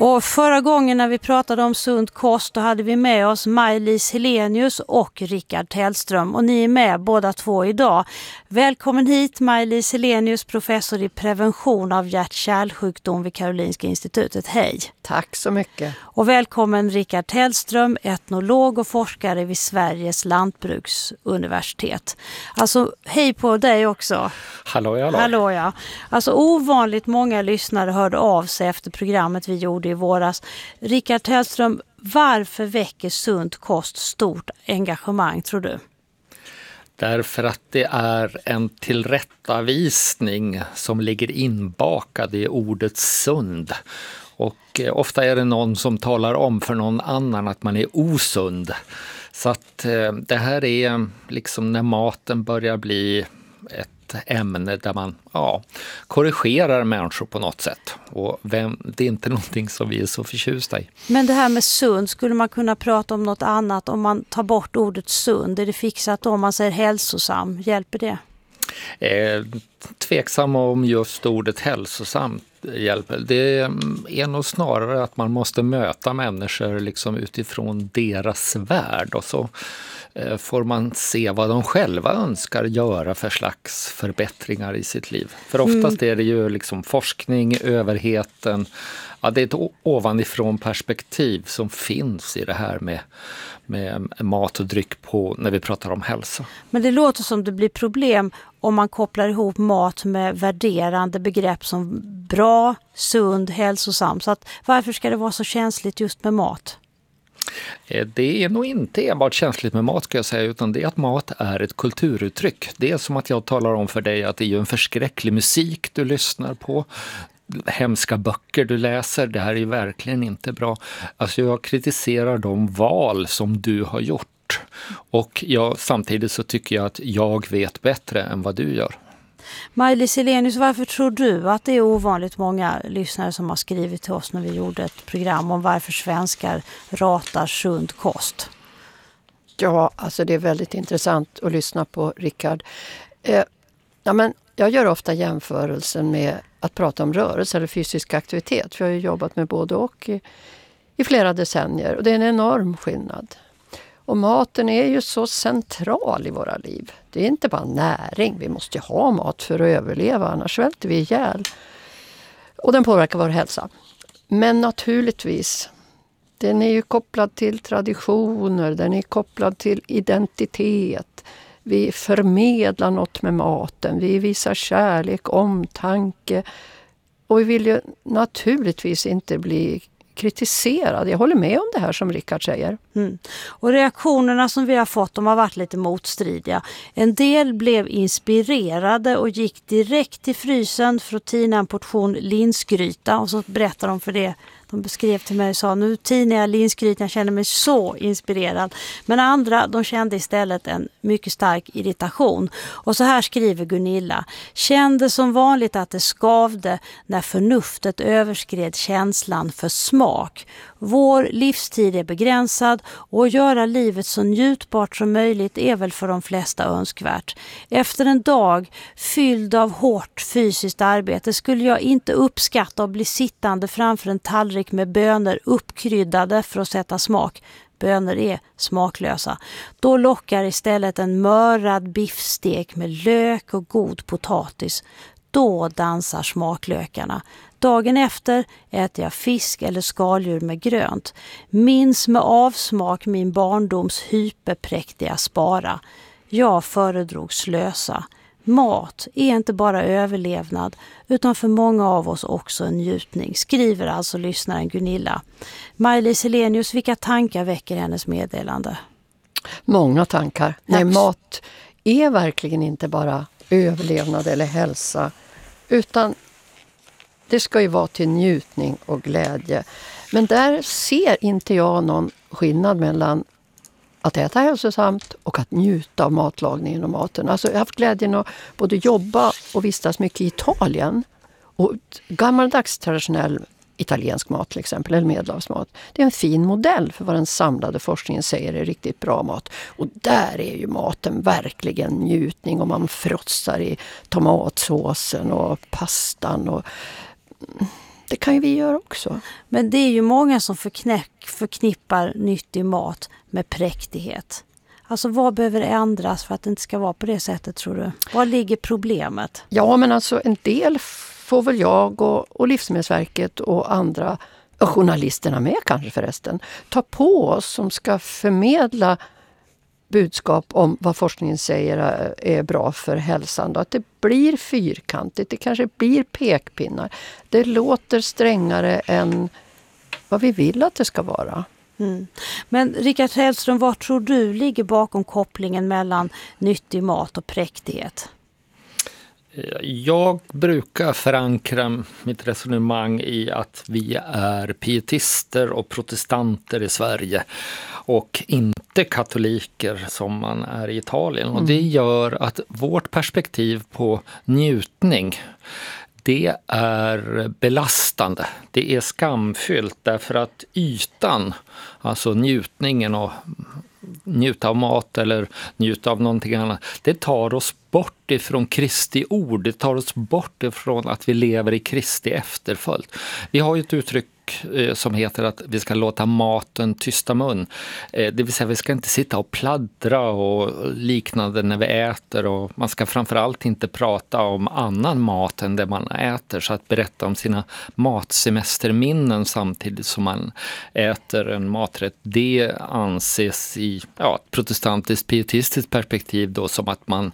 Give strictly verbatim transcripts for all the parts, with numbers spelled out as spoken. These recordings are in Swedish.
Och förra gången när vi pratade om sund kost, då hade vi med oss Maj-Lis Helenius och Rickard Tellström. Och ni är med båda två idag. Välkommen hit Maj-Lis Helenius, professor i prevention av hjärt-kärlsjukdom vid Karolinska institutet. Hej! Tack så mycket. Och välkommen Rickard Tellström, etnolog och forskare vid Sveriges lantbruksuniversitet. Alltså, hej på dig också. Hallå, hallå. Hallå, ja. Alltså ovanligt många lyssnare hörde av sig efter programmet vi gjorde i våras. Rickard Tellström, varför väcker sund kost stort engagemang tror du? Därför att det är en tillrättavisning som ligger inbakad i ordet sund. Och ofta är det någon som talar om för någon annan att man är osund. Så att det här är liksom när maten börjar bli ett ämne där man ja, korrigerar människor på något sätt. Och vem, det är inte någonting som vi är så förtjusta i. Men det här med sund, skulle man kunna prata om något annat om man tar bort ordet sund? Är det fixat om man säger hälsosam? Hjälper det? Eh, tveksam om just ordet hälsosam hjälper. Det är nog snarare att man måste möta människor liksom utifrån deras värld och så eh, får man se vad de själva önskar göra för slags förbättringar i sitt liv. För oftast mm. är det ju liksom forskning, överheten, ja, det är ett ovanifrån perspektiv som finns i det här med, med mat och dryck på när vi pratar om hälsa. Men det låter som det blir problem om man kopplar ihop mat med värderande begrepp som bra, sund, hälsosam. Så att, varför ska det vara så känsligt just med mat? Det är nog inte enbart känsligt med mat ska jag säga, utan det är att mat är ett kulturuttryck. Det är som att jag talar om för dig att det är en förskräcklig musik du lyssnar på. Hemska böcker du läser, det här är verkligen inte bra. Alltså jag kritiserar de val som du har gjort. Och jag, samtidigt så tycker jag att jag vet bättre än vad du gör. Maj-Lis Helenius, varför tror du att det är ovanligt många lyssnare som har skrivit till oss när vi gjorde ett program om varför svenskar ratar sund kost? Ja, alltså det är väldigt intressant att lyssna på Rickard. Eh, ja, men jag gör ofta jämförelsen med att prata om rörelse eller fysisk aktivitet. För jag har ju jobbat med både och i, i flera decennier och det är en enorm skillnad. Och maten är ju så central i våra liv. Det är inte bara näring. Vi måste ha mat för att överleva, annars svälter vi ihjäl. Och den påverkar vår hälsa. Men naturligtvis, den är ju kopplad till traditioner, den är kopplad till identitet. Vi förmedlar något med maten, vi visar kärlek, omtanke. Och vi vill ju naturligtvis inte bli kritiserad. Jag håller med om det här som Rickard säger. Mm. Och reaktionerna som vi har fått, de har varit lite motstridiga. En del blev inspirerade och gick direkt till frysen för att tina en portion linsgryta. Och så berättar de för det. De beskrev till mig och sa, nu tinar jag linsgrytan, jag känner mig så inspirerad. Men andra, de kände istället en mycket stark irritation. Och så här skriver Gunilla. Kände som vanligt att det skavde när förnuftet överskred känslan för smak. Vår livstid är begränsad och att göra livet så njutbart som möjligt är väl för de flesta önskvärt. Efter en dag fylld av hårt fysiskt arbete skulle jag inte uppskatta att bli sittande framför en tallrik med bönor uppkryddade för att sätta smak. Bönor är smaklösa. Då lockar istället en mörad biffstek med lök och god potatis. Då dansar smaklökarna. Dagen efter äter jag fisk eller skaldjur med grönt. Minns med avsmak min barndoms hyperpräktiga spara. Jag föredrog slösa. Mat är inte bara överlevnad utan för många av oss också en njutning, skriver alltså lyssnaren Gunilla. Maj-Lis Helenius, vilka tankar väcker hennes meddelande? Många tankar. Nej, mat är verkligen inte bara överlevnad eller hälsa, utan det ska ju vara till njutning och glädje. Men där ser inte jag någon skillnad mellan att äta hälsosamt och att njuta av matlagningen och maten. Alltså jag har haft glädjen att både jobba och vistas mycket i Italien. Och gammaldags traditionell italiensk mat till exempel, eller medelhavsmat. Det är en fin modell för vad den samlade forskningen säger är riktigt bra mat. Och där är ju maten verkligen njutning och man frossar i tomatsåsen och pastan. Och Det kan ju vi göra också. Men det är ju många som förknäck, förknippar nyttig mat med präktighet. Alltså vad behöver ändras för att det inte ska vara på det sättet, tror du? Var ligger problemet? Ja, men alltså en del får väl jag och, och Livsmedelsverket och andra, och journalisterna med kanske förresten, ta på oss som ska förmedla budskap om vad forskningen säger är bra för hälsan. Då. Att det blir fyrkantigt, det kanske blir pekpinnar. Det låter strängare än vad vi vill att det ska vara. Mm. Men Rickard Hellström, vad tror du ligger bakom kopplingen mellan nyttig mat och präktighet? Jag brukar förankra mitt resonemang i att vi är pietister och protestanter i Sverige och inte katoliker som man är i Italien. Mm. Och det gör att vårt perspektiv på njutning, det är belastande. Det är skamfyllt därför att ytan, alltså njutningen och njuta av mat eller njuta av någonting annat, det tar oss bort ifrån Kristi ord. Det tar oss bort ifrån att vi lever i Kristi efterföljd. Vi har ju ett uttryck som heter att vi ska låta maten tysta mun. Det vill säga vi ska inte sitta och pladdra och liknande när vi äter, och man ska framförallt inte prata om annan mat än det man äter, så att berätta om sina matsemesterminnen samtidigt som man äter en maträtt, det anses i ja, protestantiskt pietistiskt perspektiv då som att man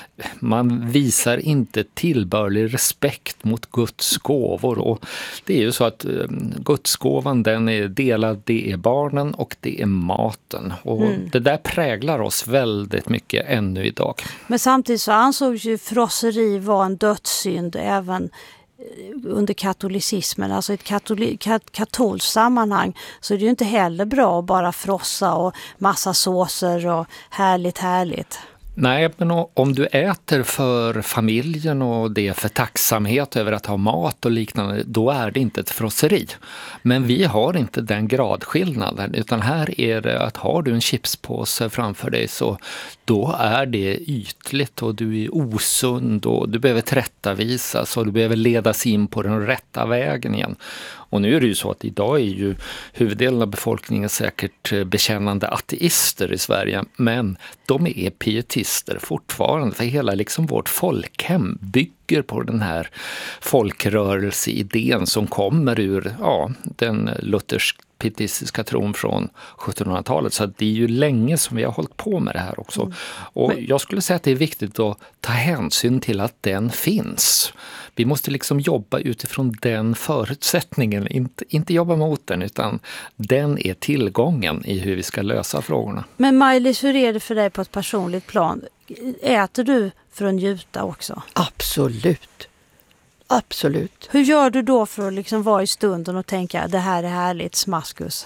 Man visar inte tillbörlig respekt mot Guds gåvor, och det är ju så att Guds gåvan, den är delad, det är barnen och det är maten, och mm. det där präglar oss väldigt mycket ännu idag. Men samtidigt så ansågs ju frosseri vara en dödssynd även under katolicismen, alltså i ett katoli- kat- katolskt sammanhang, så är det ju inte heller bra att bara frossa och massa såser och härligt härligt. Nej, men om du äter för familjen och det är för tacksamhet över att ha mat och liknande, då är det inte ett frosseri. Men vi har inte den gradskillnaden, utan här är det att har du en chipspåse framför dig, så då är det ytligt och du är osund och du behöver tillrättavisas och du behöver ledas in på den rätta vägen igen. Och nu är det ju så att idag är ju huvuddelen av befolkningen säkert bekännande ateister i Sverige, men de är pietister fortfarande, för hela liksom vårt folkhem bygger på den här folkrörelseidén som kommer ur ja, den luthersk pietistiska tron från sjuttonhundratalet, så att det är ju länge som vi har hållit på med det här också. Mm. Och Men... jag skulle säga att det är viktigt att ta hänsyn till att den finns. Vi måste liksom jobba utifrån den förutsättningen, inte, inte jobba mot den, utan den är tillgången i hur vi ska lösa frågorna. Men Maj-Lis, hur är det för dig på ett personligt plan? Äter du för att njuta också? Absolut. Absolut. Hur gör du då för att liksom vara i stunden och tänka det här är härligt, smaskus?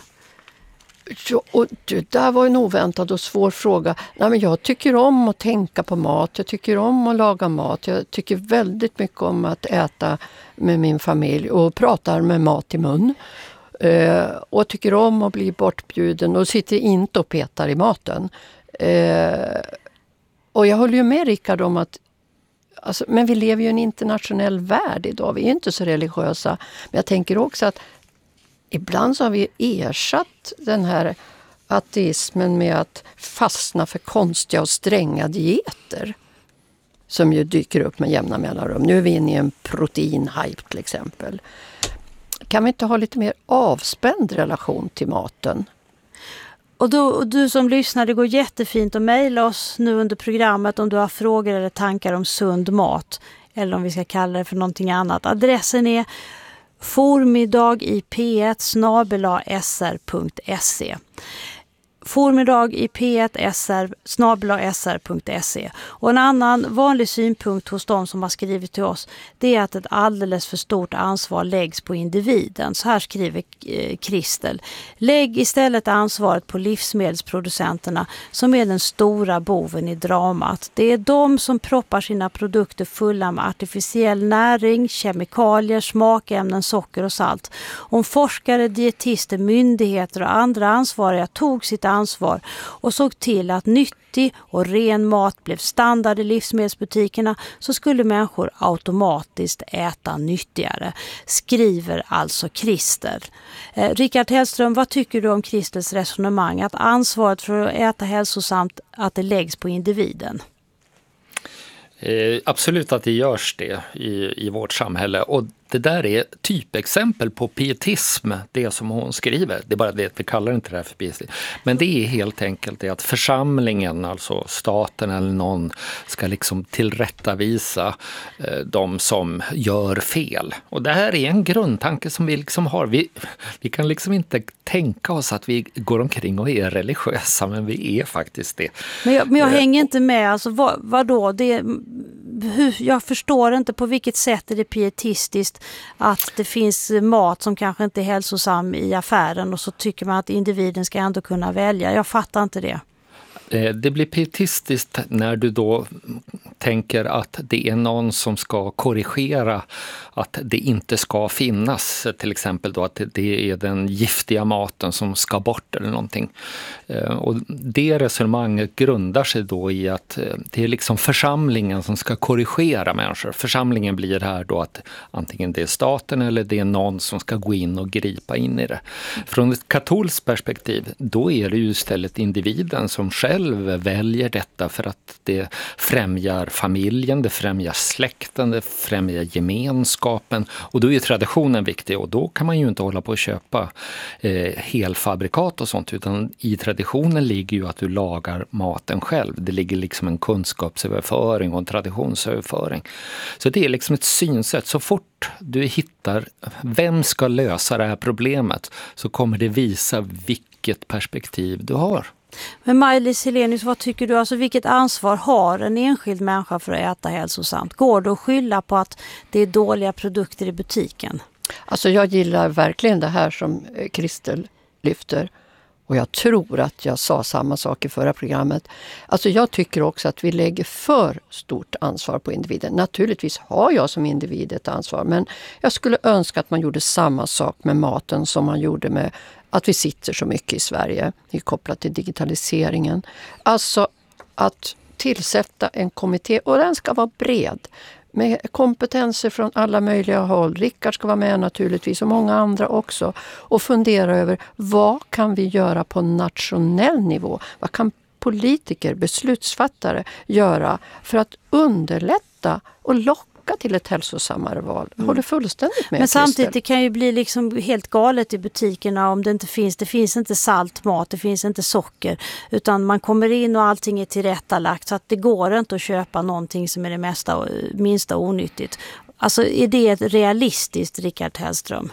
Ja, och det där var en oväntad och svår fråga. Nej, men jag tycker om att tänka på mat. Jag tycker om att laga mat. Jag tycker väldigt mycket om att äta med min familj och pratar med mat i mun. Eh, och tycker om att bli bortbjuden och sitter inte och petar i maten. Eh, och jag håller ju med Rickard om att Alltså, men vi lever ju i en internationell värld idag. Vi är inte så religiösa. Men jag tänker också att ibland så har vi ersatt den här ateismen med att fastna för konstiga och stränga dieter. Som ju dyker upp med jämna mellanrum. Nu är vi inne i en proteinhype till exempel. Kan vi inte ha lite mer avspänd relation till maten? Och, då, och du som lyssnar, det går jättefint att mejla oss nu under programmet om du har frågor eller tankar om sund mat. Eller om vi ska kalla det för någonting annat. Adressen är formiddag i p ett snabel-a s r punkt se. Formiddag i p ett snabel-a s r punkt se. Och en annan vanlig synpunkt hos de som har skrivit till oss, det är att ett alldeles för stort ansvar läggs på individen. Så här skriver Kristel. Lägg istället ansvaret på livsmedelsproducenterna som är den stora boven i dramat. Det är de som proppar sina produkter fulla med artificiell näring, kemikalier, smakämnen, socker och salt. Om forskare, dietister, myndigheter och andra ansvariga tog sitt ansvar och såg till att nyttig nyttig och ren mat blev standard i livsmedelsbutikerna så skulle människor automatiskt äta nyttigare, skriver alltså Christer. Eh, Rickard Hellström, vad tycker du om Christers resonemang att ansvaret för att äta hälsosamt att det läggs på individen? Eh, absolut att det görs det i, i vårt samhälle, och det där är typexempel på pietism, det som hon skriver. Det är bara det att vi kallar inte det här för pietism. Men det är helt enkelt det att församlingen, alltså staten eller någon, ska liksom tillrättavisa eh, de som gör fel. Och det här är en grundtanke som vi liksom har. Vi, vi kan liksom inte tänka oss att vi går omkring och är religiösa, men vi är faktiskt det. Men jag, men jag hänger inte med. Alltså, vad, vad då? Det, hur, jag förstår inte på vilket sätt är det pietistiskt att det finns mat som kanske inte är hälsosam i affären och så tycker man att individen ska ändå kunna välja. Jag fattar inte det. Det blir pietistiskt när du då tänker att det är någon som ska korrigera att det inte ska finnas. Till exempel då att det är den giftiga maten som ska bort eller någonting. Och det resonemanget grundar sig då i att det är liksom församlingen som ska korrigera människor. Församlingen blir här då att antingen det är staten eller det är någon som ska gå in och gripa in i det. Från ett katolskt perspektiv, då är det ju istället individen som själv väljer detta för att det främjar familjen, det främjar släkten, det främjar gemenskapen, och då är traditionen viktig, och då kan man ju inte hålla på att köpa eh, helfabrikat och sånt, utan i traditionen ligger ju att du lagar maten själv. Det ligger liksom en kunskapsöverföring och en traditionsöverföring. Så det är liksom ett synsätt. Så fort du hittar vem ska lösa det här problemet så kommer det visa vilket perspektiv du har. Men Maj-Lis Helenius, vad tycker du? Alltså, vilket ansvar har en enskild människa för att äta hälsosamt? Går det att skylla på att det är dåliga produkter i butiken? Alltså jag gillar verkligen det här som Kristel lyfter. Och jag tror att jag sa samma sak i förra programmet. Alltså jag tycker också att vi lägger för stort ansvar på individen. Naturligtvis har jag som individ ett ansvar, men jag skulle önska att man gjorde samma sak med maten som man gjorde med att vi sitter så mycket i Sverige. Det är kopplat till digitaliseringen. Alltså att tillsätta en kommitté, och den ska vara bred. Med kompetenser från alla möjliga håll. Rickard ska vara med naturligtvis och många andra också. Och fundera över vad kan vi göra på nationell nivå? Vad kan politiker, beslutsfattare göra för att underlätta och locka till ett hälsosammare val? Mm. Håller fullständigt med. Men samtidigt det kan ju bli liksom helt galet i butikerna om det inte finns, det finns inte salt mat, det finns inte socker, utan man kommer in och allting är tillrättalagt, så att det går inte att köpa någonting som är det mesta, minsta onyttigt. Alltså är det ett realistiskt, Rickard Hellström?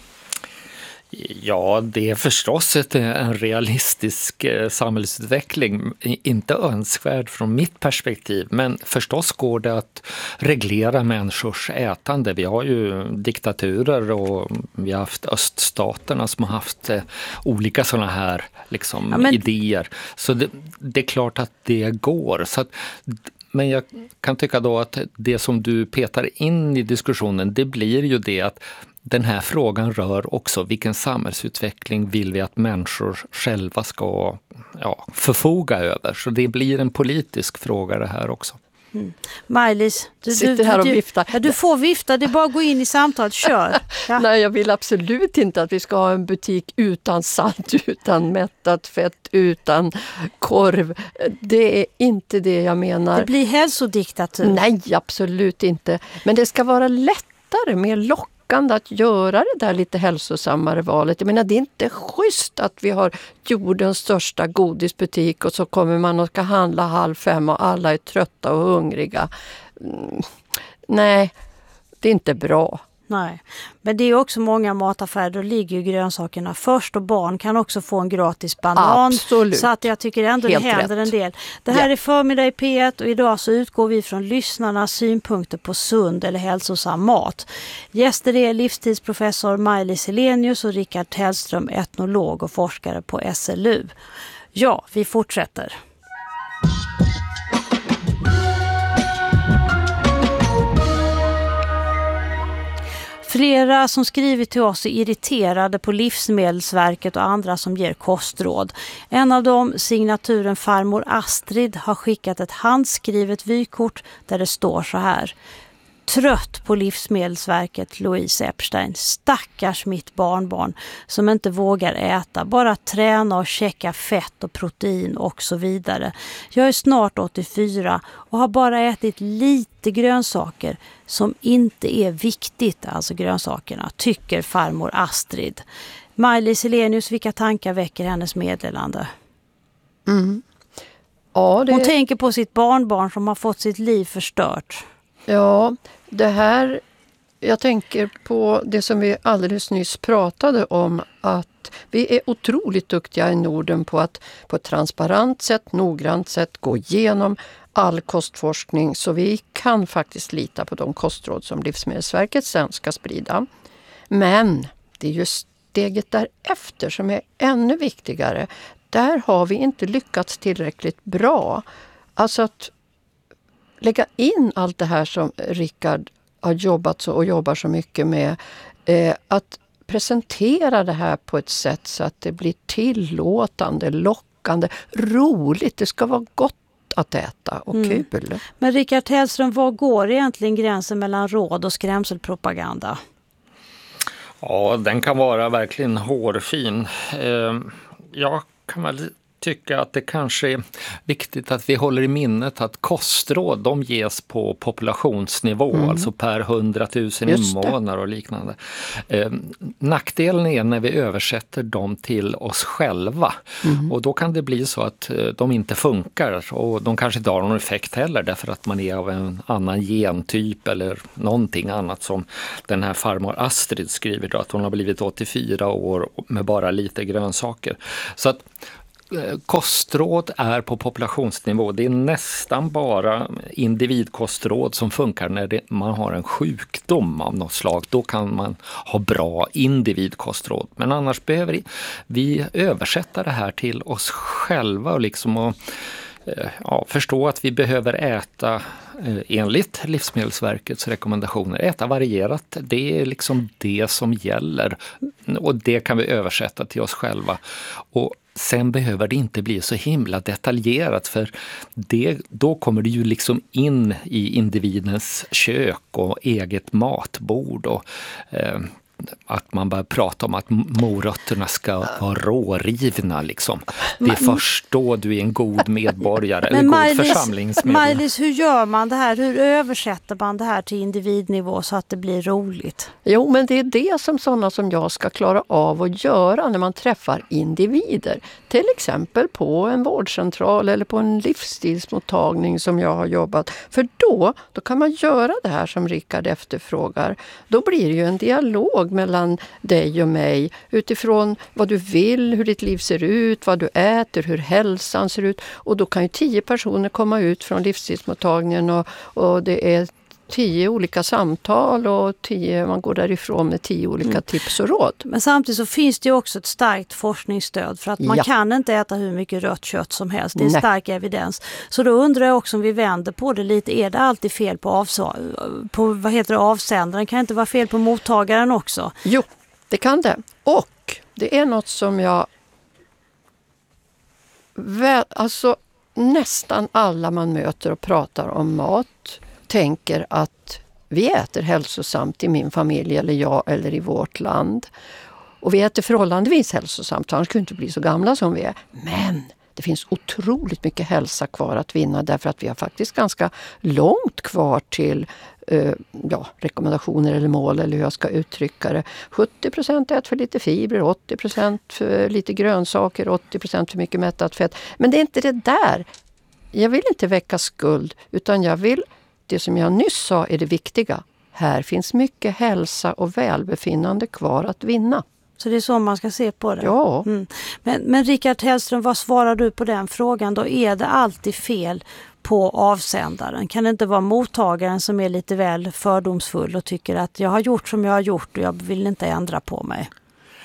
Ja, det är förstås ett, en realistisk eh, samhällsutveckling, inte önskvärd från mitt perspektiv, men förstås går det att reglera människors ätande. Vi har ju diktaturer och vi har haft öststaterna som har haft eh, olika sådana här liksom, ja, men... idéer. Så det, det är klart att det går. Så att, men jag kan tycka då att det som du petar in i diskussionen, det blir ju det att den här frågan rör också vilken samhällsutveckling vill vi att människor själva ska ja, förfoga över. Så det blir en politisk fråga det här också. Mm. Maj-Lis, du, sitter du, här och du, viftar. Ja, du får vifta, det är bara att gå in i samtalet, kör. Ja. Nej, jag vill absolut inte att vi ska ha en butik utan salt, utan mättat fett, utan korv. Det är inte det jag menar. Det blir hälsodiktatur. Nej, absolut inte. Men det ska vara lättare, mer lockande att göra det där lite hälsosammare valet. Jag menar, det är inte schysst att vi har jordens största godisbutik och så kommer man och ska handla halv fem och alla är trötta och hungriga. Mm. Nej, det är inte bra. Nej, men det är också många mataffärer, då ligger ju grönsakerna först och barn kan också få en gratis banan. Absolut. Så att jag tycker ändå Helt det händer rätt. en del. Det här Ja. är Förmiddag i P ett och idag så utgår vi från lyssnarnas synpunkter på sund eller hälsosam mat. Gäster är livstidsprofessor Maj-Lis Helenius och Rickard Hellström, etnolog och forskare på S L U. Ja, vi fortsätter. Flera som skrivit till oss är irriterade på Livsmedelsverket och andra som ger kostråd. En av dem, signaturen farmor Astrid, har skickat ett handskrivet vykort där det står så här: trött på Livsmedelsverket, Louise Epstein. Stackars mitt barnbarn som inte vågar äta, bara träna och checka fett och protein och så vidare. Jag är snart åttiofyra och har bara ätit lite grönsaker som inte är viktigt, alltså grönsakerna, tycker farmor Astrid. Maj-Lis Helenius, vilka tankar väcker hennes meddelande? Mm. Ja, det... Hon tänker på sitt barnbarn som har fått sitt liv förstört. Ja, det här, jag tänker på det som vi alldeles nyss pratade om, att vi är otroligt duktiga i Norden på att på ett transparent sätt, noggrant sätt gå igenom all kostforskning, så vi kan faktiskt lita på de kostråd som Livsmedelsverket sen ska sprida. Men det är just steget därefter som är ännu viktigare. Där har vi inte lyckats tillräckligt bra. Alltså att lägga in allt det här som Rickard har jobbat så och jobbar så mycket med. Eh, att presentera det här på ett sätt så att det blir tillåtande, lockande, roligt. Det ska vara gott att äta och mm. kul. Men Rickard Hellström, var går egentligen gränsen mellan råd och skrämselpropaganda? Ja, den kan vara verkligen hårfin. Eh, jag kan väl tycka att det kanske är viktigt att vi håller i minnet att kostråd, de ges på populationsnivå, mm. alltså per hundratusen invånare och liknande. Eh, nackdelen är när vi översätter dem till oss själva. Mm. Och då kan det bli så att eh, de inte funkar, och de kanske inte har någon effekt heller därför att man är av en annan gentyp eller någonting annat, som den här farmor Astrid skriver då, att hon har blivit åttiofyra år med bara lite grönsaker. Så att kostråd är på populationsnivå. Det är nästan bara individkostråd som funkar när det, man har en sjukdom av något slag. Då kan man ha bra individkostråd. Men annars behöver vi översätta det här till oss själva och liksom och, ja, förstå att vi behöver äta enligt Livsmedelsverkets rekommendationer. Äta varierat, det är liksom det som gäller. Och det kan vi översätta till oss själva. Och sen behöver det inte bli så himla detaljerat, för det, då kommer det ju liksom in i individens kök och eget matbord, och eh, att man börjar prata om att morötterna ska vara rårivna liksom. Det är först då du är en god medborgare eller god församlingsmedlem. Maj-Lis, hur gör man det här? Hur översätter man det här till individnivå så att det blir roligt? Jo, men det är det som sådana som jag ska klara av att göra när man träffar individer. Till exempel på en vårdcentral eller på en livsstilsmottagning som jag har jobbat. För då, då kan man göra det här som Rickard efterfrågar. Då blir det ju en dialog mellan dig och mig utifrån vad du vill, hur ditt liv ser ut, vad du äter, hur hälsan ser ut. Och då kan ju tio personer komma ut från livsstilsmottagningen och, och det är tio olika samtal och tio, man går därifrån med tio olika mm. tips och råd. Men samtidigt så finns det ju också ett starkt forskningsstöd för att man ja. kan inte äta hur mycket rött kött som helst. Det är Nej. stark evidens. Så då undrar jag också, om vi vänder på det lite, är det alltid fel på, avs- på vad heter det, avsändaren? Kan det inte vara fel på mottagaren också? Jo, det kan det. Och det är något som jag väl, alltså nästan alla man möter och pratar om mat tänker att vi äter hälsosamt i min familj eller jag eller i vårt land. Och vi äter förhållandevis hälsosamt, annars kan vi inte bli så gamla som vi är. Men det finns otroligt mycket hälsa kvar att vinna, därför att vi har faktiskt ganska långt kvar till eh, ja, rekommendationer eller mål, eller hur jag ska uttrycka det. sjuttio procent ät för lite fibrer, åttio procent för lite grönsaker, åttio procent för mycket mättat fett. Men det är inte det där. Jag vill inte väcka skuld, utan jag vill, det som jag nyss sa är det viktiga. Här finns mycket hälsa och välbefinnande kvar att vinna. Så det är så man ska se på det? Ja. Mm. Men, men Rickard Hellström, vad svarar du på den frågan då? Är det alltid fel på avsändaren? Kan det inte vara mottagaren som är lite väl fördomsfull och tycker att jag har gjort som jag har gjort och jag vill inte ändra på mig?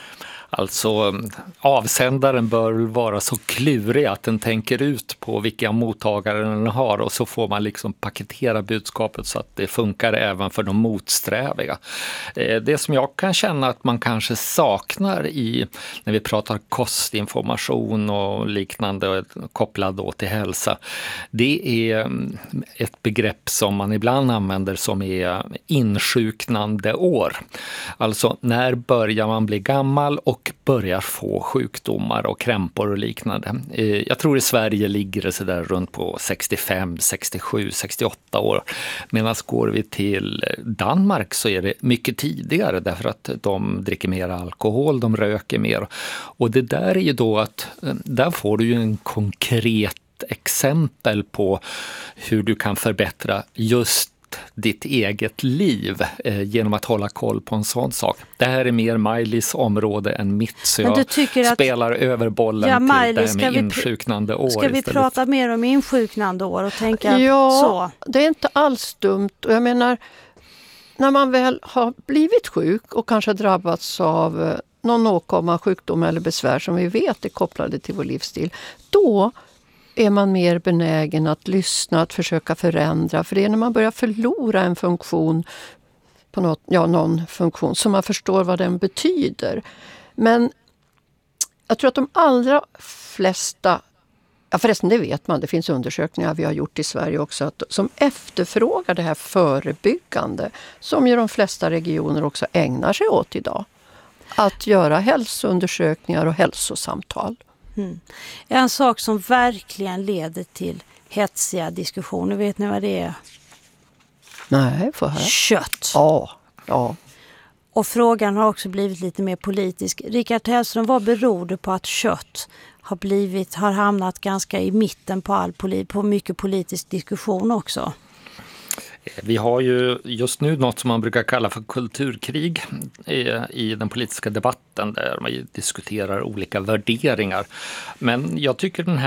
Alltså avsändaren bör vara så klurig att den tänker ut på vilka mottagare den har och så får man liksom paketera budskapet så att det funkar även för de motsträviga. Det som jag kan känna att man kanske saknar i när vi pratar kostinformation och liknande kopplad då till hälsa, det är ett begrepp som man ibland använder som är insjuknande år. Alltså när börjar man bli gammal och börjar få sjukdomar och krämpor och liknande. Jag tror i Sverige ligger det så där runt på sextiofem, sextiosju, sextioåtta år. Medan går vi till Danmark så är det mycket tidigare därför att de dricker mer alkohol, de röker mer. Och det där är ju då att där får du ju en konkret exempel på hur du kan förbättra just ditt eget liv eh, genom att hålla koll på en sån sak. Det här är mer Maj-Lis område än mitt, så jag att, spelar över bollen ja, Maj-Lis, till det här med insjuknande år. Ska vi istället. prata mer om insjuknande år och tänka ja, så? Det är inte alls dumt. Och jag menar, när man väl har blivit sjuk och kanske drabbats av någon åkomma, sjukdom eller besvär som vi vet är kopplade till vår livsstil, då är man mer benägen att lyssna, att försöka förändra. För det är när man börjar förlora en funktion, på något, ja, någon funktion, så man förstår vad den betyder. Men jag tror att de allra flesta, ja förresten det vet man, det finns undersökningar vi har gjort i Sverige också, att, som efterfrågar det här förebyggande, som ju de flesta regioner också ägnar sig åt idag. Att göra hälsoundersökningar och hälsosamtal. Mm. En sak som verkligen leder till hetsiga diskussioner, vet ni vad det är? Nej, får höra. Kött. Ja, ja. Och frågan har också blivit lite mer politisk. Rickard Tellström, vad beror det på att kött har, blivit, har hamnat ganska i mitten på, all poli- på mycket politisk diskussion också? Vi har ju just nu något som man brukar kalla för kulturkrig i den politiska debatten där man diskuterar olika värderingar. Men jag tycker den här